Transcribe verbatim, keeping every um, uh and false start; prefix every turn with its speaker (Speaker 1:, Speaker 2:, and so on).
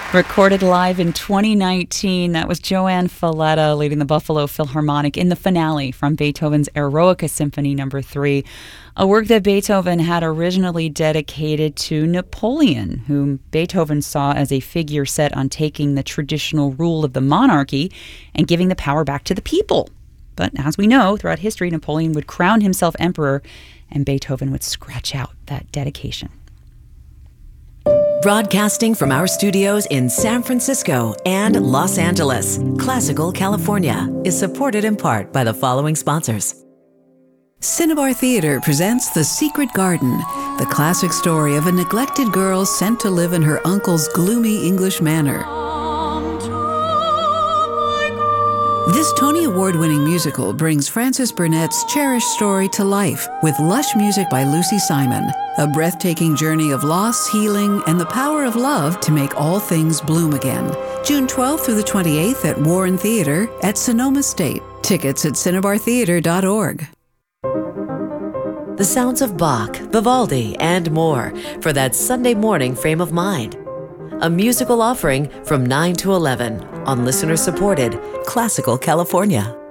Speaker 1: Recorded live in twenty nineteen, that was Joanne Falletta leading the Buffalo Philharmonic in the finale from Beethoven's Eroica Symphony Number three, a work that Beethoven had originally dedicated to Napoleon, whom Beethoven saw as a figure set on taking the traditional rule of the monarchy and giving the power back to the people. But as we know, throughout history, Napoleon would crown himself emperor, and Beethoven would scratch out that dedication.
Speaker 2: Broadcasting from our studios in San Francisco and Los Angeles, Classical California is supported in part by the following sponsors. Cinnabar Theater presents The Secret Garden, the classic story of a neglected girl sent to live in her uncle's gloomy English manor. This Tony Award-winning musical brings Frances Burnett's cherished story to life with lush music by Lucy Simon, a breathtaking journey of loss, healing, and the power of love to make all things bloom again. June twelfth through the twenty-eighth at Warren Theater at Sonoma State. Tickets at cinnabar theater dot org. The sounds of Bach, Vivaldi, and more for that Sunday morning frame of mind. A musical offering from nine to eleven on listener-supported Classical California.